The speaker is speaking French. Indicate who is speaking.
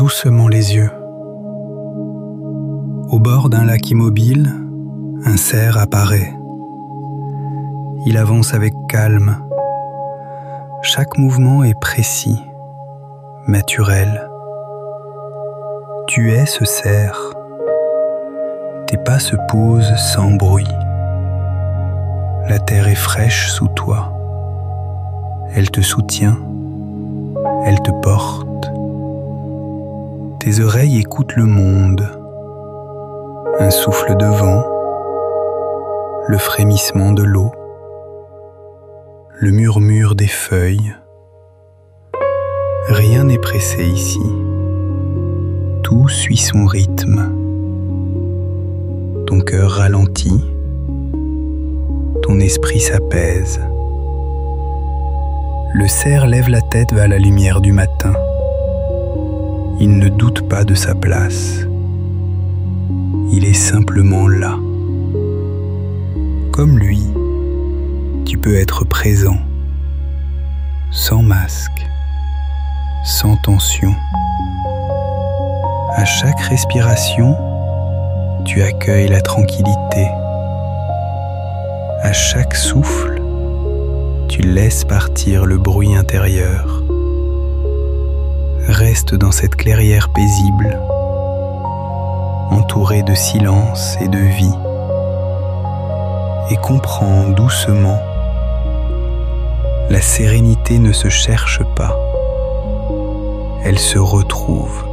Speaker 1: doucement les yeux. Au bord d'un lac immobile, un cerf apparaît. Il avance avec calme. Chaque mouvement est précis, naturel. Tu es ce cerf. Tes pas se posent sans bruit. La terre est fraîche sous toi. Elle te soutient. Elle te porte. Tes oreilles écoutent le monde. Un souffle de vent, le frémissement de l'eau, le murmure des feuilles. Rien n'est pressé ici. Tout suit son rythme. Ton cœur ralentit, ton esprit s'apaise. Le cerf lève la tête vers la lumière du matin. Il ne doute pas de sa place. Il est simplement là. Comme lui, tu peux être présent, sans masque, sans tension. À chaque respiration, tu accueilles la tranquillité. À chaque souffle, tu laisses partir le bruit intérieur. Reste dans cette clairière paisible, entouré de silence et de vie, et comprends doucement, la sérénité ne se cherche pas, elle se retrouve.